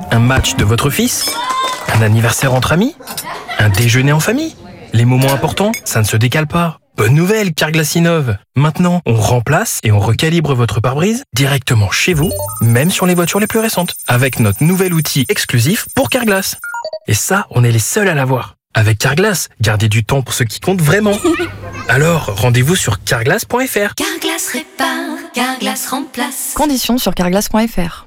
Un match de votre fils? Un anniversaire entre amis? Un déjeuner en famille? Les moments importants, ça ne se décale pas. Bonne nouvelle, Carglass innove. Maintenant, on remplace et on recalibre votre pare-brise directement chez vous, même sur les voitures les plus récentes, avec notre nouvel outil exclusif pour Carglass. Et ça, on est les seuls à l'avoir. Avec Carglass, gardez du temps pour ce qui compte vraiment. Alors, rendez-vous sur carglass.fr. Carglass répare, Carglass remplace. Conditions sur carglass.fr.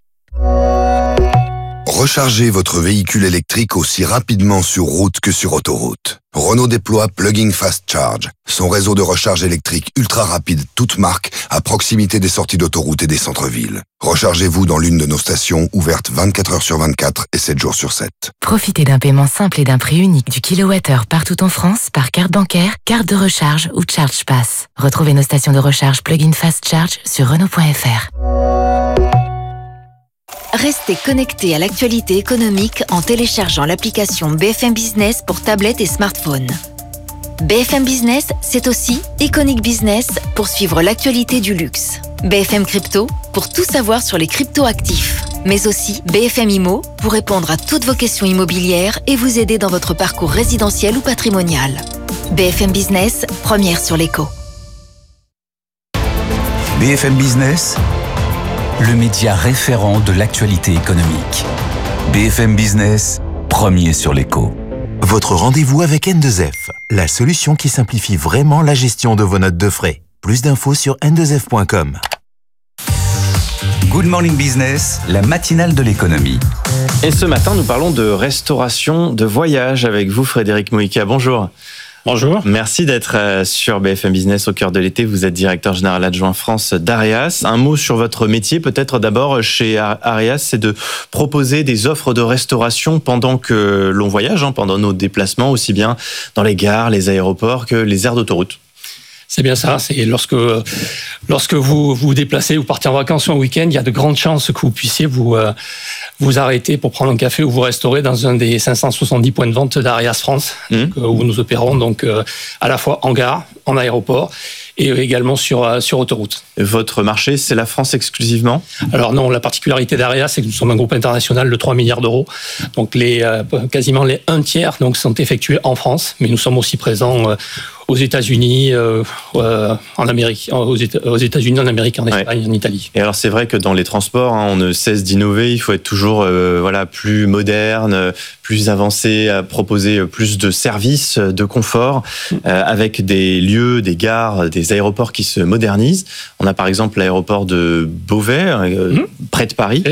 Rechargez votre véhicule électrique aussi rapidement sur route que sur autoroute. Renault déploie Plug-in Fast Charge, son réseau de recharge électrique ultra rapide toute marque à proximité des sorties d'autoroute et des centres-villes. Rechargez-vous dans l'une de nos stations ouvertes 24 heures sur 24 et 7 jours sur 7. Profitez d'un paiement simple et d'un prix unique du kilowattheure partout en France par carte bancaire, carte de recharge ou Charge Pass. Retrouvez nos stations de recharge Plug-in Fast Charge sur Renault.fr. Restez connectés à l'actualité économique en téléchargeant l'application BFM Business pour tablette et smartphone. BFM Business, c'est aussi Iconic Business pour suivre l'actualité du luxe. BFM Crypto pour tout savoir sur les crypto-actifs. Mais aussi BFM Immo pour répondre à toutes vos questions immobilières et vous aider dans votre parcours résidentiel ou patrimonial. BFM Business, première sur l'éco. BFM Business, le média référent de l'actualité économique. BFM Business, premier sur l'écho. Votre rendez-vous avec N2F, la solution qui simplifie vraiment la gestion de vos notes de frais. Plus d'infos sur n2f.com. Good Morning Business, la matinale de l'économie. Et ce matin, nous parlons de restauration de voyage avec vous, Frédéric Moïka. Bonjour. Bonjour. Merci d'être sur BFM Business au cœur de l'été. Vous êtes directeur général adjoint France d'Areas. Un mot sur votre métier, peut-être d'abord chez Areas, c'est de proposer des offres de restauration pendant que l'on voyage, pendant nos déplacements, aussi bien dans les gares, les aéroports que les aires d'autoroute. C'est bien ça. C'est lorsque vous vous déplacez, vous partez en vacances ou en week-end, il y a de grandes chances que vous puissiez vous arrêter pour prendre un café ou vous restaurer dans un des 570 points de vente d'Areas France, où nous opérons donc à la fois en gare, en aéroport et également sur autoroute. Votre marché, c'est la France exclusivement ? Alors non, la particularité d'Areas, c'est que nous sommes un groupe international de 3 milliards d'euros. Donc quasiment les 1 tiers sont effectués en France, mais nous sommes aussi présents aux États-Unis, en Amérique, aux États-Unis, en Amérique, en Espagne, en Italie. Et alors c'est vrai que dans les transports, on ne cesse d'innover. Il faut être toujours plus moderne, plus avancé, à proposer plus de services, de confort, avec des lieux, des gares, des aéroports qui se modernisent. On a par exemple l'aéroport de Beauvais, près de Paris,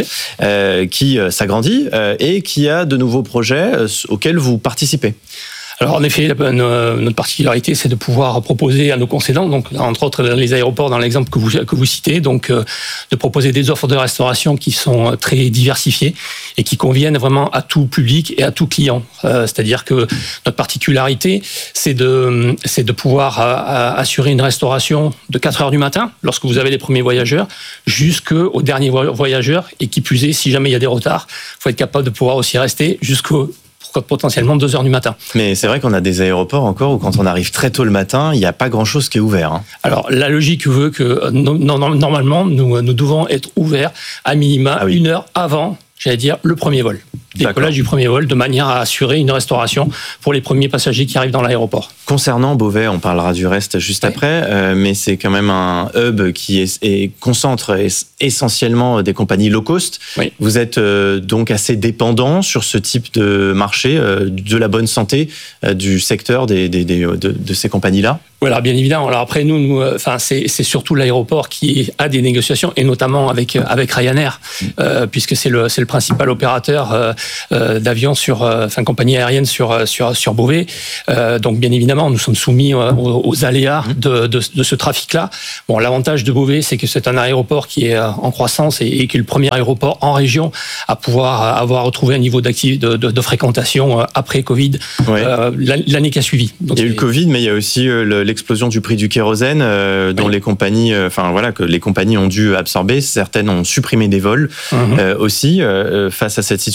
qui s'agrandit et qui a de nouveaux projets auxquels vous participez. Alors en effet, notre particularité, c'est de pouvoir proposer à nos concédants, donc entre autres les aéroports dans l'exemple que vous citez, donc de proposer des offres de restauration qui sont très diversifiées et qui conviennent vraiment à tout public et à tout client. C'est-à-dire que notre particularité, c'est de pouvoir assurer une restauration de 4 heures du matin, lorsque vous avez les premiers voyageurs, jusqu'aux derniers voyageurs, et qui plus est, si jamais il y a des retards, il faut être capable de pouvoir aussi rester jusqu'au potentiellement 2 heures du matin. Mais c'est vrai qu'on a des aéroports encore où quand on arrive très tôt le matin, il n'y a pas grand-chose qui est ouvert. Alors, la logique veut que normalement, nous devons être ouverts à minima 1 heure avant, le premier vol. Décollage du premier vol, de manière à assurer une restauration pour les premiers passagers qui arrivent dans l'aéroport. Concernant Beauvais, on parlera du reste juste après, mais c'est quand même un hub qui concentre essentiellement des compagnies low cost. Oui. Vous êtes donc assez dépendant sur ce type de marché, de la bonne santé du secteur de ces compagnies-là ? Voilà, bien évidemment. Alors après, c'est surtout l'aéroport qui a des négociations, et notamment avec Ryanair, puisque c'est le principal opérateur d'avions compagnie aérienne sur Beauvais. Donc bien évidemment, nous sommes soumis aux aléas de ce trafic-là. Bon, l'avantage de Beauvais, c'est que c'est un aéroport qui est en croissance et qui est le premier aéroport en région à pouvoir avoir retrouvé un niveau de fréquentation après Covid, l'année qui a suivi. Donc, il y a eu le Covid, mais il y a aussi l'explosion du prix du kérosène, dont les compagnies, que les compagnies ont dû absorber. Certaines ont supprimé des vols aussi face à cette situation.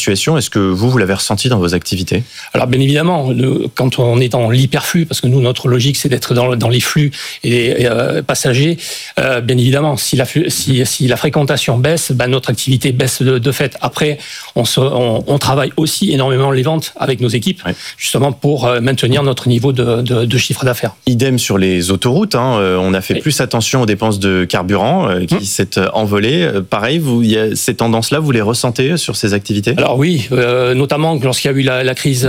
Est-ce que vous l'avez ressenti dans vos activités ? Alors bien évidemment, quand on est dans l'hyperflux, parce que nous, notre logique, c'est d'être dans les flux et les passagers, bien évidemment, si la fréquentation baisse, notre activité baisse de fait. Après, on travaille aussi énormément les ventes avec nos équipes, justement pour maintenir notre niveau de chiffre d'affaires. Idem sur les autoroutes, on a fait plus attention aux dépenses de carburant qui s'est envolé. Pareil, ces tendances-là, vous les ressentez sur ces activités ? Alors oui, notamment lorsqu'il y a eu la crise,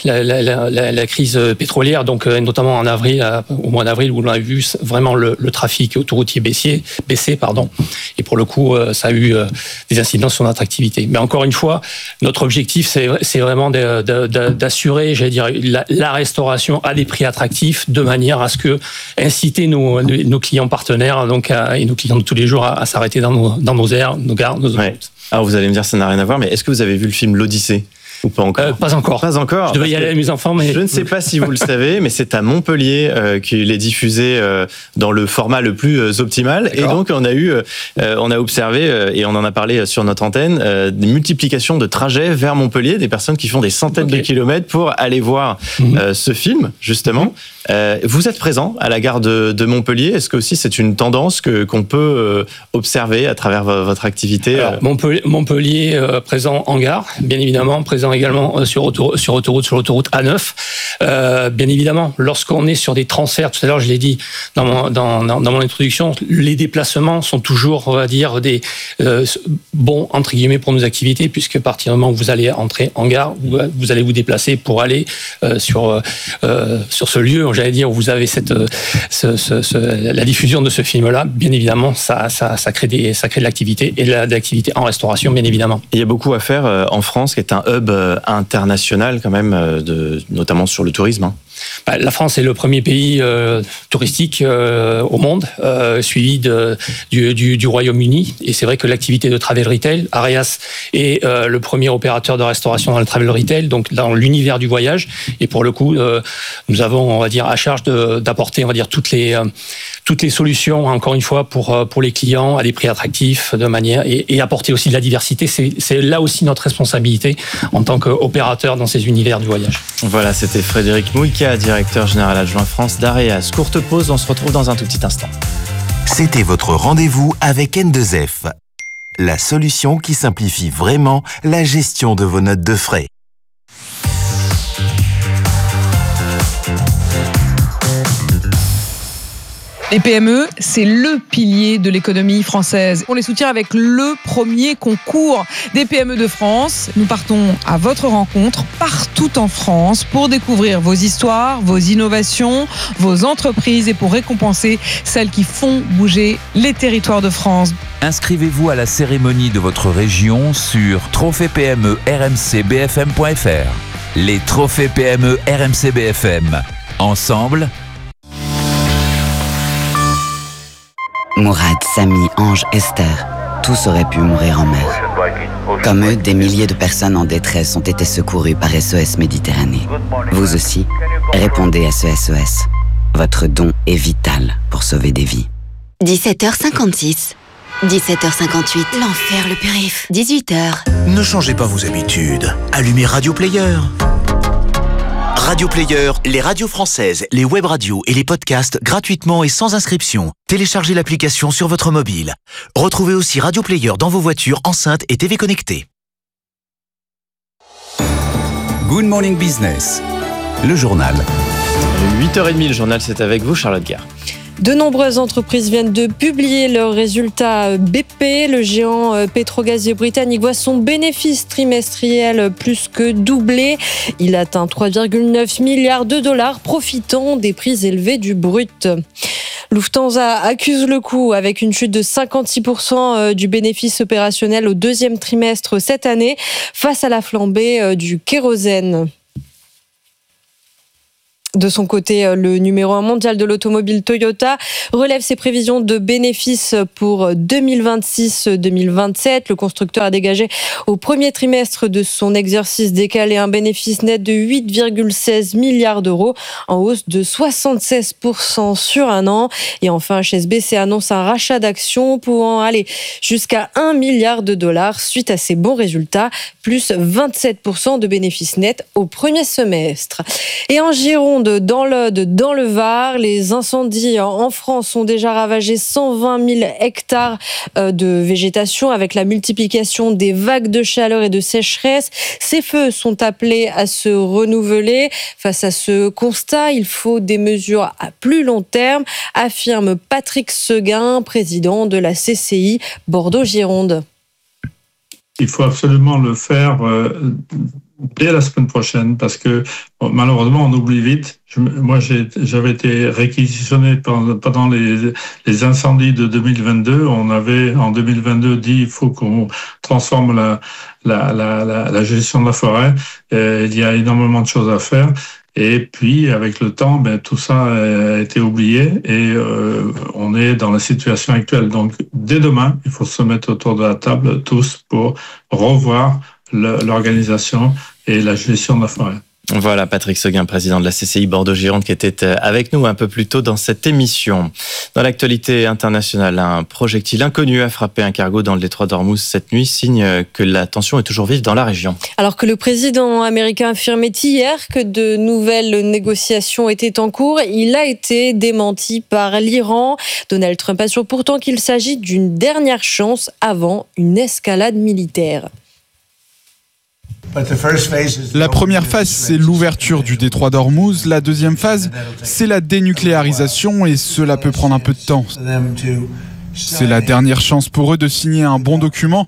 la crise pétrolière, donc notamment au mois d'avril, où on a vu vraiment le trafic autoroutier baisser, et pour le coup, ça a eu des incidences sur notre activité. Mais encore une fois, notre objectif, c'est vraiment d'assurer, j'allais dire, la restauration à des prix attractifs, de manière à ce que inciter nos clients partenaires, donc et nos clients de tous les jours, à s'arrêter dans nos aires, nos gares, nos autoroutes. Alors vous allez me dire, ça n'a rien à voir, mais est-ce que vous avez vu le film L'Odyssée ? Ou pas encore ? Pas encore. Pas encore. Je devais y aller avec mes enfants, mais... Je ne sais pas si vous le savez, mais c'est à Montpellier qu'il est diffusé dans le format le plus optimal. D'accord. Et donc, on a observé, et on en a parlé sur notre antenne, des multiplications de trajets vers Montpellier, des personnes qui font des centaines de kilomètres pour aller voir ce film, justement. Vous êtes présent à la gare de Montpellier. Est-ce que aussi c'est une tendance qu'on peut observer à travers votre activité ? Alors, Montpellier présent en gare, bien évidemment, présent également sur l'autoroute A9. Bien évidemment, lorsqu'on est sur des transferts, tout à l'heure je l'ai dit dans mon introduction, les déplacements sont toujours, on va dire, des bons entre guillemets pour nos activités, puisque à partir du moment où vous allez entrer en gare, vous allez vous déplacer pour aller sur ce lieu, j'allais dire, où vous avez la diffusion de ce film-là. Bien évidemment, ça crée de l'activité, et de l'activité en restauration, bien évidemment. Il y a beaucoup à faire en France, qui est un hub international quand même, notamment sur le tourisme. La France est le premier pays touristique au monde, suivi du Royaume-Nous. Et c'est vrai que l'activité de travel retail, Areas est le premier opérateur de restauration dans le travel retail, donc dans l'univers du voyage. Et pour le coup, nous avons, on va dire, à charge d'apporter, on va dire, toutes les solutions, encore une fois, pour les clients à des prix attractifs, de manière et apporter aussi de la diversité. C'est là aussi notre responsabilité en tant qu'opérateur dans ces univers du voyage. Voilà, c'était Frédéric Mouika, directeur général adjoint France d'Areas. Courte pause, on se retrouve dans un tout petit instant. C'était votre rendez-vous avec N2F, la solution qui simplifie vraiment la gestion de vos notes de frais. Les PME, c'est le pilier de l'économie française. On les soutient avec le premier concours des PME de France. Nous partons à votre rencontre partout en France pour découvrir vos histoires, vos innovations, vos entreprises et pour récompenser celles qui font bouger les territoires de France. Inscrivez-vous à la cérémonie de votre région sur trophée-PME-RMC-BFM.fr. Les trophées PME RMC BFM. Ensemble, Mourad, Samy, Ange, Esther, tous auraient pu mourir en mer. Comme eux, des milliers de personnes en détresse ont été secourues par SOS Méditerranée. Vous aussi, répondez à ce SOS. Votre don est vital pour sauver des vies. 17h56. 17h58. L'enfer, le périph'. 18h. Ne changez pas vos habitudes. Allumez Radio Player. Radio Player, les radios françaises, les web radios et les podcasts gratuitement et sans inscription. Téléchargez l'application sur votre mobile. Retrouvez aussi Radio Player dans vos voitures, enceintes et TV connectées. Good Morning Business, le journal. 8h30, le journal, c'est avec vous, Charlotte Guerre. De nombreuses entreprises viennent de publier leurs résultats. BP, le géant pétrogazier britannique, voit son bénéfice trimestriel plus que doubler. Il atteint 3,9 milliards de dollars, profitant des prix élevés du brut. Lufthansa accuse le coup avec une chute de 56% du bénéfice opérationnel au deuxième trimestre cette année face à la flambée du kérosène. De son côté, le numéro 1 mondial de l'automobile Toyota relève ses prévisions de bénéfices pour 2026-2027. Le constructeur a dégagé au premier trimestre de son exercice décalé un bénéfice net de 8,16 milliards d'euros, en hausse de 76% sur un an. Et enfin, HSBC annonce un rachat d'actions pouvant aller jusqu'à 1 milliard de dollars suite à ses bons résultats, plus 27% de bénéfices nets au premier semestre. Et en Gironde, dans l'Aude, dans le Var, les incendies en France ont déjà ravagé 120 000 hectares de végétation avec la multiplication des vagues de chaleur et de sécheresse. Ces feux sont appelés à se renouveler. Face à ce constat, il faut des mesures à plus long terme, affirme Patrick Seguin, président de la CCI Bordeaux-Gironde. Il faut absolument le faire dès la semaine prochaine parce que malheureusement on oublie vite. J'avais été réquisitionné pendant les incendies de 2022. On avait en 2022 dit il faut qu'on transforme la gestion de la forêt. Il y a énormément de choses à faire. Et puis, avec le temps, tout ça a été oublié et on est dans la situation actuelle. Donc, dès demain, il faut se mettre autour de la table tous pour revoir l'organisation et la gestion de la forêt. Voilà, Patrick Seguin, président de la CCI Bordeaux-Gironde, qui était avec nous un peu plus tôt dans cette émission. Dans l'actualité internationale, un projectile inconnu a frappé un cargo dans le détroit d'Ormuz cette nuit, signe que la tension est toujours vive dans la région. Alors que le président américain affirmait hier que de nouvelles négociations étaient en cours, il a été démenti par l'Iran. Donald Trump assure pourtant qu'il s'agit d'une dernière chance avant une escalade militaire. La première phase, c'est l'ouverture du détroit d'Ormuz. La deuxième phase, c'est la dénucléarisation et cela peut prendre un peu de temps. C'est la dernière chance pour eux de signer un bon document.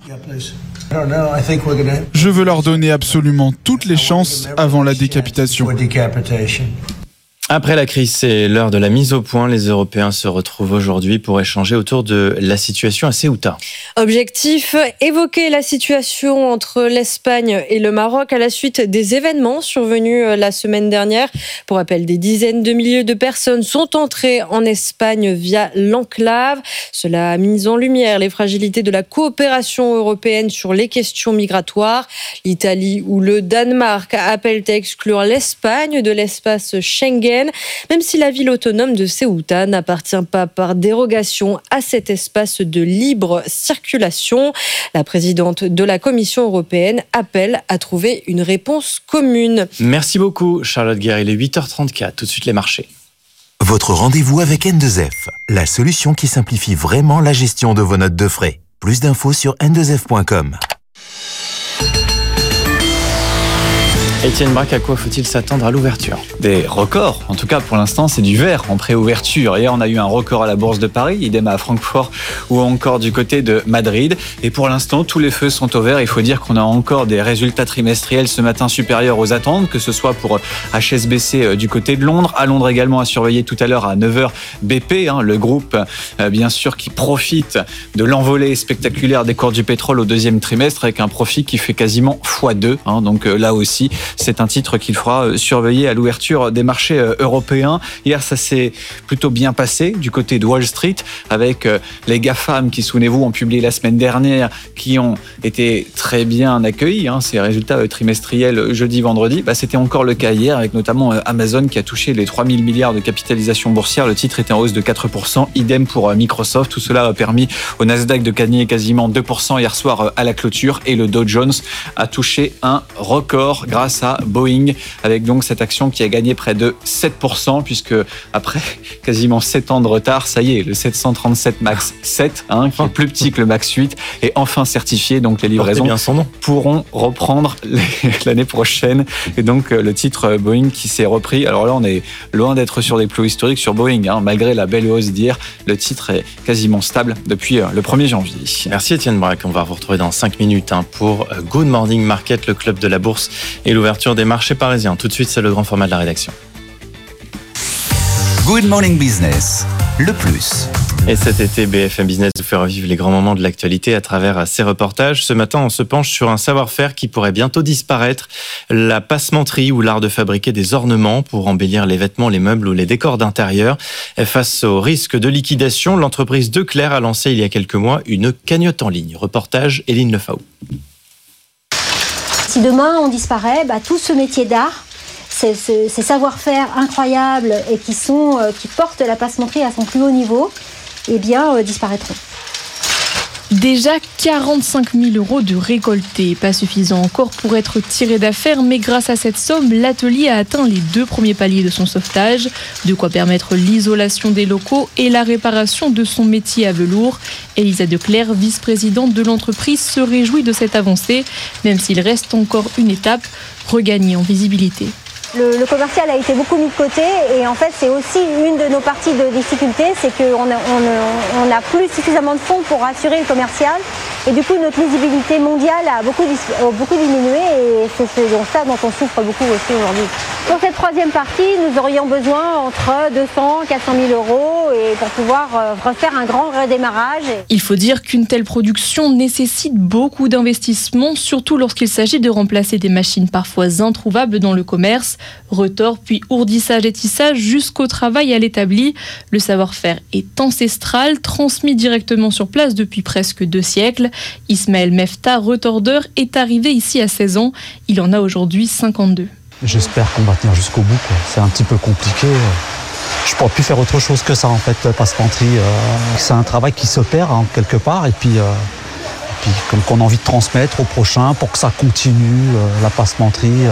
Je veux leur donner absolument toutes les chances avant la décapitation. Après la crise, c'est l'heure de la mise au point. Les Européens se retrouvent aujourd'hui pour échanger autour de la situation à Ceuta. Objectif, évoquer la situation entre l'Espagne et le Maroc à la suite des événements survenus la semaine dernière. Pour rappel, des dizaines de milliers de personnes sont entrées en Espagne via l'enclave. Cela a mis en lumière les fragilités de la coopération européenne sur les questions migratoires. L'Italie ou le Danemark appellent à exclure l'Espagne de l'espace Schengen, même si la ville autonome de Ceuta n'appartient pas par dérogation à cet espace de libre circulation. La présidente de la Commission européenne appelle à trouver une réponse commune. Merci beaucoup Charlotte Guerre, il est 8h34, tout de suite les marchés. Votre rendez-vous avec N2F, la solution qui simplifie vraiment la gestion de vos notes de frais. Plus d'infos sur n2f.com. Étienne Braque, à quoi faut-il s'attendre à l'ouverture ? Des records. En tout cas, pour l'instant, c'est du vert en pré-ouverture. Hier, on a eu un record à la Bourse de Paris, idem à Francfort ou encore du côté de Madrid. Et pour l'instant, tous les feux sont au vert. Il faut dire qu'on a encore des résultats trimestriels ce matin supérieurs aux attentes, que ce soit pour HSBC du côté de Londres. À Londres également, à surveiller tout à l'heure à 9h BP, le groupe, bien sûr, qui profite de l'envolée spectaculaire des cours du pétrole au deuxième trimestre avec un profit qui fait quasiment x2. Donc là aussi, c'est un titre qu'il fera surveiller à l'ouverture des marchés européens. Hier, ça s'est plutôt bien passé du côté de Wall Street avec les GAFAM qui, souvenez-vous, ont publié la semaine dernière, qui ont été très bien accueillis. Ces résultats trimestriels jeudi-vendredi. C'était encore le cas hier avec notamment Amazon qui a touché les 3 000 milliards de capitalisation boursière. Le titre était en hausse de 4%. Idem pour Microsoft. Tout cela a permis au Nasdaq de gagner quasiment 2% hier soir à la clôture et le Dow Jones a touché un record grâce à Boeing, avec donc cette action qui a gagné près de 7%, puisque après quasiment 7 ans de retard, ça y est, le 737 MAX 7, qui est plus petit que le MAX 8, est enfin certifié, donc les livraisons pourront reprendre l'année prochaine, et donc le titre Boeing qui s'est repris. Alors là, on est loin d'être sur des plus historiques sur Boeing, malgré la belle hausse d'hier, le titre est quasiment stable depuis le 1er janvier. Merci Étienne Braque, on va vous retrouver dans 5 minutes pour Good Morning Market, le club de la bourse et l'ouverture des marchés parisiens. Tout de suite, c'est le grand format de la rédaction. Good Morning Business, le plus. Et cet été, BFM Business vous fait revivre les grands moments de l'actualité à travers ses reportages. Ce matin, on se penche sur un savoir-faire qui pourrait bientôt disparaître, la passementerie ou l'art de fabriquer des ornements pour embellir les vêtements, les meubles ou les décors d'intérieur. Face au risque de liquidation, l'entreprise Declerc a lancé il y a quelques mois une cagnotte en ligne. Reportage Éline Lefaou. Si demain on disparaît, tout ce métier d'art, ces savoir-faire incroyables et qui portent la passementerie à son plus haut niveau, disparaîtront. Déjà 45 000 € de récoltés, pas suffisant encore pour être tiré d'affaire, mais grâce à cette somme, l'atelier a atteint les 2 premiers paliers de son sauvetage, de quoi permettre l'isolation des locaux et la réparation de son métier à velours. Elisa Declerc, vice-présidente de l'entreprise, se réjouit de cette avancée, même s'il reste encore une étape, regagner en visibilité. Le commercial a été beaucoup mis de côté et en fait c'est aussi une de nos parties de difficulté, c'est qu'on n'a plus suffisamment de fonds pour assurer le commercial et du coup notre lisibilité mondiale a beaucoup diminué et c'est ça dont on souffre beaucoup aussi aujourd'hui. Pour cette troisième partie, nous aurions besoin entre 200 et 400 000 € et pour pouvoir refaire un grand redémarrage. Il faut dire qu'une telle production nécessite beaucoup d'investissements, surtout lorsqu'il s'agit de remplacer des machines parfois introuvables dans le commerce. Retors, puis ourdissage et tissage jusqu'au travail à l'établi. Le savoir-faire est ancestral, transmis directement sur place depuis presque 2 siècles. Ismaël Mefta, retordeur, est arrivé ici à 16 ans. Il en a aujourd'hui 52. J'espère qu'on va tenir jusqu'au bout. C'est un petit peu compliqué. Je ne pourrais plus faire autre chose que ça en fait, passementerie. C'est un travail qui se perd quelque part et puis comme qu'on a envie de transmettre au prochain pour que ça continue, la passementerie.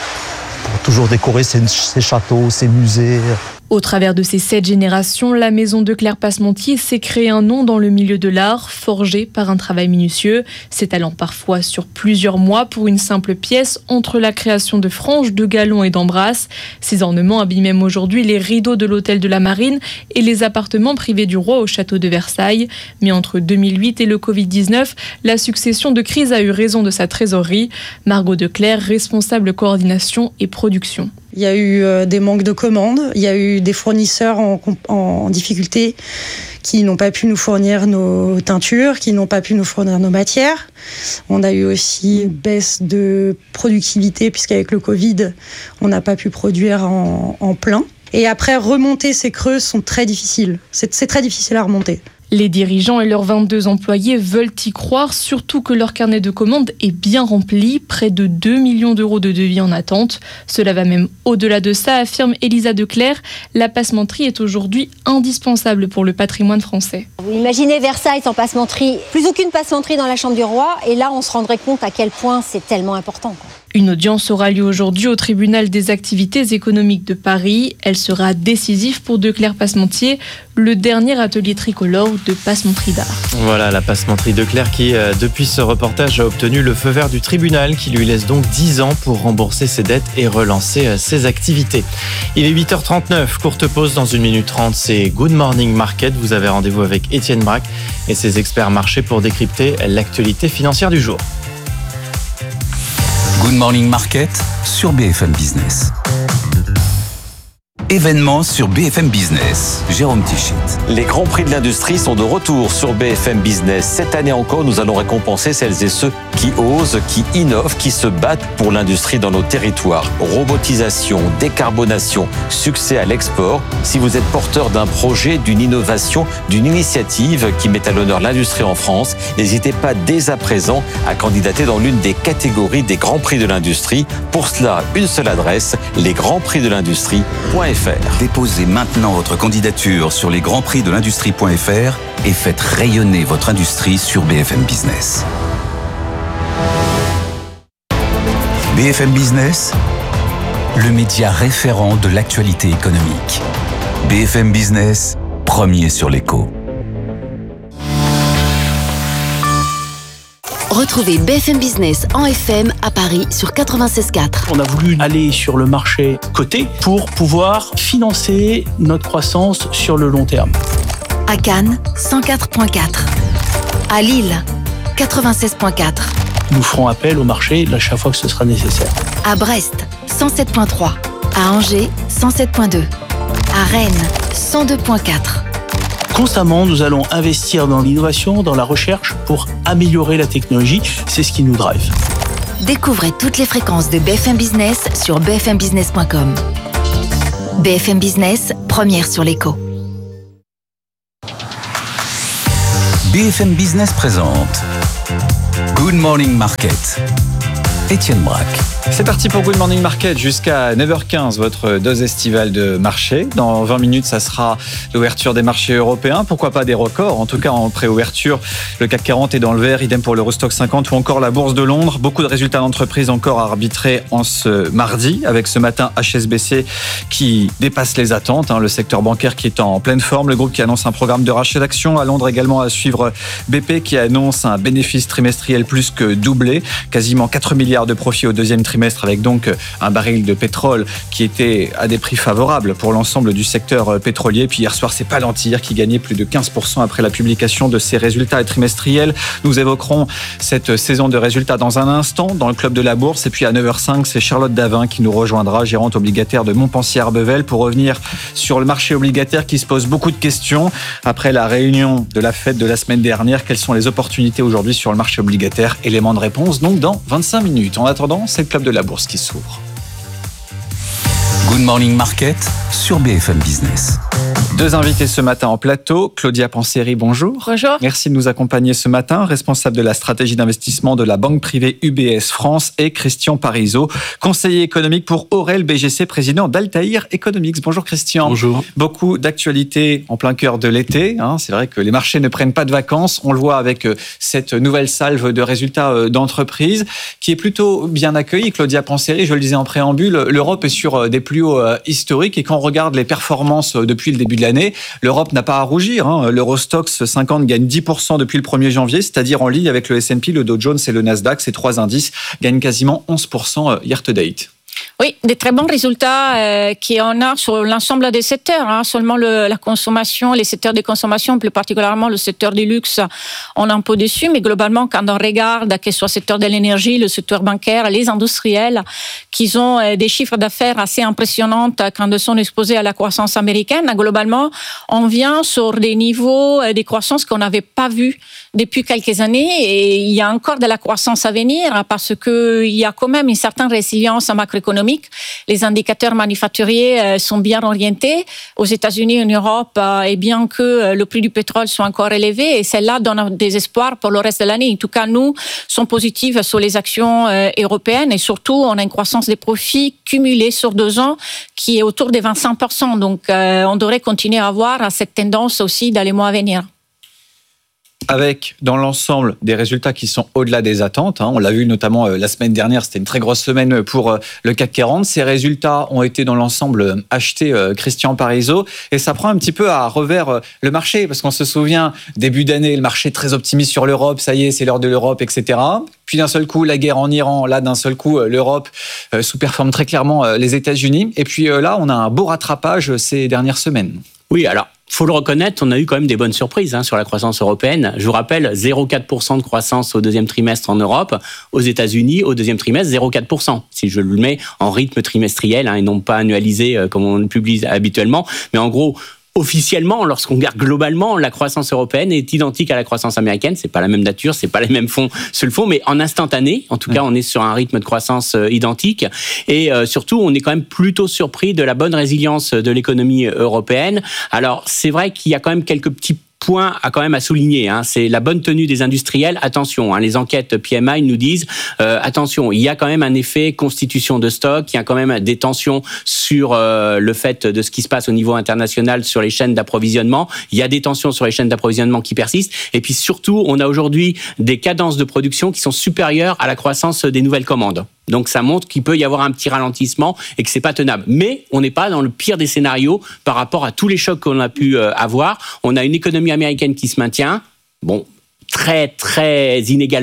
Pour toujours décorer ses châteaux, ses musées. Au travers de ces 7 générations, la maison Declerc Passementier s'est créé un nom dans le milieu de l'art, forgé par un travail minutieux, s'étalant parfois sur plusieurs mois pour une simple pièce entre la création de franges, de galons et d'embrasses. Ces ornements habillent même aujourd'hui les rideaux de l'hôtel de la Marine et les appartements privés du roi au château de Versailles. Mais entre 2008 et le Covid-19, la succession de crises a eu raison de sa trésorerie. Margot Declerc, responsable coordination et production. Il y a eu des manques de commandes, il y a eu des fournisseurs en difficulté qui n'ont pas pu nous fournir nos teintures, qui n'ont pas pu nous fournir nos matières. On a eu aussi une baisse de productivité puisqu'avec le Covid, on n'a pas pu produire en plein. Et après, remonter ces creux sont très difficiles. C'est très difficile à remonter. Les dirigeants et leurs 22 employés veulent y croire, surtout que leur carnet de commandes est bien rempli, près de 2 millions € de devis en attente. Cela va même au-delà de ça, affirme Elisa Declerc. La passementerie est aujourd'hui indispensable pour le patrimoine français. Vous imaginez Versailles sans passementerie, plus aucune passementerie dans la chambre du roi, et là on se rendrait compte à quel point c'est tellement important. Une audience aura lieu aujourd'hui au tribunal des activités économiques de Paris. Elle sera décisive pour Declerc Passementier, le dernier atelier tricolore de passementerie d'art. Voilà, la passementerie Declerc qui, depuis ce reportage, a obtenu le feu vert du tribunal qui lui laisse donc 10 ans pour rembourser ses dettes et relancer ses activités. Il est 8h39, courte pause dans 1 minute 30, c'est Good Morning Market. Vous avez rendez-vous avec Étienne Braque et ses experts marchés pour décrypter l'actualité financière du jour. Good Morning Market sur BFM Business. Événements sur BFM Business. Jérôme Tichit. Les grands prix de l'industrie sont de retour sur BFM Business. Cette année encore, nous allons récompenser celles et ceux qui osent, qui innovent, qui se battent pour l'industrie dans nos territoires. Robotisation, décarbonation, succès à l'export. Si vous êtes porteur d'un projet, d'une innovation, d'une initiative qui met à l'honneur l'industrie en France, n'hésitez pas dès à présent à candidater dans l'une des catégories des grands prix de l'industrie. Pour cela, une seule adresse, lesgrandsprixdelindustrie.fr. Déposez maintenant votre candidature sur lesgrandsprixdelindustrie.fr et faites rayonner votre industrie sur BFM Business. BFM Business, le média référent de l'actualité économique. BFM Business, premier sur l'écho. Retrouvez BFM Business en FM à Paris sur 96.4. On a voulu aller sur le marché coté pour pouvoir financer notre croissance sur le long terme. À Cannes, 104.4. À Lille, 96.4. Nous ferons appel au marché à chaque fois que ce sera nécessaire. À Brest, 107.3. À Angers, 107.2. À Rennes, 102.4. Constamment, nous allons investir dans l'innovation, dans la recherche pour améliorer la technologie. C'est ce qui nous drive. Découvrez toutes les fréquences de BFM Business sur bfmbusiness.com. BFM Business, première sur l'écho. BFM Business présente Good Morning Market. Étienne Braque. C'est parti pour Good Morning Market jusqu'à 9h15, votre dose estivale de marché. Dans 20 minutes, ça sera l'ouverture des marchés européens. Pourquoi pas des records? En tout cas, en pré-ouverture, le CAC 40 est dans le vert, idem pour l'Eurostoxx 50 ou encore la Bourse de Londres. Beaucoup de résultats d'entreprise encore à arbitrer en ce mardi, avec ce matin HSBC qui dépasse les attentes. Le secteur bancaire qui est en pleine forme. Le groupe qui annonce un programme de rachat d'actions. À Londres également à suivre BP qui annonce un bénéfice trimestriel plus que doublé. Quasiment 4 milliards de profits au deuxième trimestre, avec donc un baril de pétrole qui était à des prix favorables pour l'ensemble du secteur pétrolier. Puis hier soir, c'est Palantir qui gagnait plus de 15% après la publication de ses résultats trimestriels. Nous évoquerons cette saison de résultats dans un instant dans le club de la bourse. Et puis à 9h05, c'est Charlotte Davin qui nous rejoindra, gérante obligataire de Montpensier-Arbevel, pour revenir sur le marché obligataire qui se pose beaucoup de questions. Après la réunion de la Fed de la semaine dernière, quelles sont les opportunités aujourd'hui sur le marché obligataire? Élément de réponse donc dans 25 minutes. En attendant, c'est le club de la bourse qui s'ouvre. Good Morning Market sur BFM Business. Deux invités ce matin en plateau. Claudia Panseri, bonjour. Bonjour. Merci de nous accompagner ce matin. Responsable de la stratégie d'investissement de la banque privée UBS France, et Christian Parizeau, conseiller économique pour Aurel BGC, président d'Altair Economics. Bonjour Christian. Bonjour. Beaucoup d'actualités en plein cœur de l'été. C'est vrai que les marchés ne prennent pas de vacances. On le voit avec cette nouvelle salve de résultats d'entreprise qui est plutôt bien accueillie. Claudia Panseri, je le disais en préambule, l'Europe est sur des plus hauts historiques, et quand on regarde les performances depuis le début de l'année, l'Europe n'a pas à rougir. L'Eurostoxx 50 gagne 10% depuis le 1er janvier, c'est-à-dire en ligne avec le S&P, le Dow Jones et le Nasdaq. Ces trois indices gagnent quasiment 11% year to date. Oui, des très bons résultats qu'on a sur l'ensemble des secteurs. Seulement la consommation, les secteurs de consommation, plus particulièrement le secteur du luxe, on est un peu dessus. Mais globalement, quand on regarde, que ce soit le secteur de l'énergie, le secteur bancaire, les industriels, qui ont des chiffres d'affaires assez impressionnants quand ils sont exposés à la croissance américaine, globalement, on vient sur des niveaux de croissance qu'on n'avait pas vus depuis quelques années. Et il y a encore de la croissance à venir parce qu'il y a quand même une certaine résilience macroéconomique. Les indicateurs manufacturiers sont bien orientés aux États-Unis et en Europe, et bien que le prix du pétrole soit encore élevé, et celle-là donne des espoirs pour le reste de l'année. En tout cas, nous sommes positifs sur les actions européennes, et surtout, on a une croissance des profits cumulée sur 2 ans qui est autour des 25%. Donc, on devrait continuer à avoir cette tendance aussi dans les mois à venir. Avec, dans l'ensemble, des résultats qui sont au-delà des attentes. On l'a vu notamment la semaine dernière, c'était une très grosse semaine pour le CAC 40. Ces résultats ont été dans l'ensemble achetés, Christian Parizeau, et ça prend un petit peu à revers le marché, parce qu'on se souvient, début d'année, le marché très optimiste sur l'Europe, ça y est, c'est l'heure de l'Europe, etc. Puis d'un seul coup, la guerre en Iran, là d'un seul coup, l'Europe sous-performe très clairement les États-Unis. Et puis là, on a un beau rattrapage ces dernières semaines. Oui, alors, faut le reconnaître, on a eu quand même des bonnes surprises sur la croissance européenne. Je vous rappelle, 0,4% de croissance au deuxième trimestre en Europe. Aux États-Unis, au deuxième trimestre, 0,4%. Si je le mets en rythme trimestriel et non pas annualisé comme on le publie habituellement. Mais en gros, officiellement, lorsqu'on regarde globalement, la croissance européenne est identique à la croissance américaine. C'est pas la même nature, c'est pas les mêmes fonds sur le fond, mais en instantané, en tout cas, on est sur un rythme de croissance identique. Et surtout, on est quand même plutôt surpris de la bonne résilience de l'économie européenne. Alors, c'est vrai qu'il y a quand même quelques petits point quand même à souligner, c'est la bonne tenue des industriels. Attention, les enquêtes PMI nous disent attention, il y a quand même un effet constitution de stock, il y a quand même des tensions sur le fait de ce qui se passe au niveau international sur les chaînes d'approvisionnement. Il y a des tensions sur les chaînes d'approvisionnement qui persistent. Et puis surtout, on a aujourd'hui des cadences de production qui sont supérieures à la croissance des nouvelles commandes. Donc ça montre qu'il peut y avoir un petit ralentissement et que c'est pas tenable. Mais on n'est pas dans le pire des scénarios par rapport à tous les chocs qu'on a pu avoir. On a une économie américaine qui se maintient. Bon, très, très inégalement,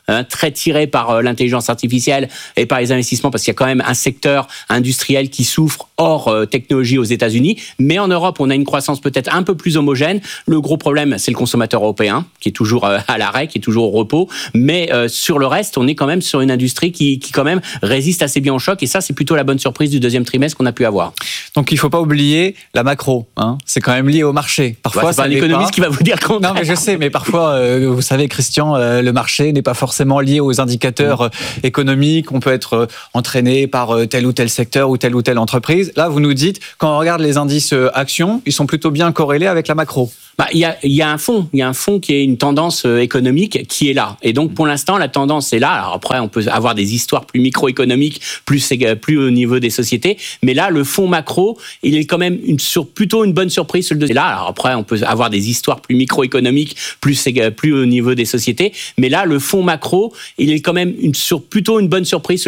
très tiré par l'intelligence artificielle et par les investissements, parce qu'il y a quand même un secteur industriel qui souffre hors technologie aux États-Unis. Mais en Europe, on a une croissance peut-être un peu plus homogène. Le gros problème, c'est le consommateur européen, qui est toujours à l'arrêt, qui est toujours au repos. Mais sur le reste, on est quand même sur une industrie qui quand même résiste assez bien au choc. Et ça, c'est plutôt la bonne surprise du deuxième trimestre qu'on a pu avoir. Donc, il ne faut pas oublier la macro. C'est quand même lié au marché. Parfois, c'est pas un économiste qui va vous dire qu'on... Non, mais je sais, mais parfois, vous savez, Christian, le marché n'est pas forcément lié aux indicateurs économiques. On peut être entraîné par tel ou tel secteur ou telle entreprise. Là, vous nous dites, quand on regarde les indices actions, ils sont plutôt bien corrélés avec la macro. Il y a un fond qui est une tendance économique qui est là. Et donc, pour l'instant, la tendance est là. Alors après, on peut avoir des histoires plus microéconomiques, plus au niveau des sociétés. Mais là, le fond macro, il est quand même plutôt une bonne surprise sur le deuxième. Là, alors après, on peut avoir des histoires plus microéconomiques, plus au niveau des sociétés. Mais là, le fond macro, il est quand même plutôt une bonne surprise.